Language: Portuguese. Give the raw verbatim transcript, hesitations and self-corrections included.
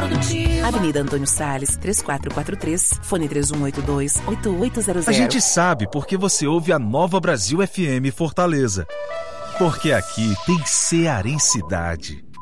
produtiva. Avenida Antônio Salles, três quatro quatro três, fone três um oito dois, oito oito zero zero. A gente sabe porque você ouve a Nova Brasil F M Fortaleza. Porque aqui tem cearensidade.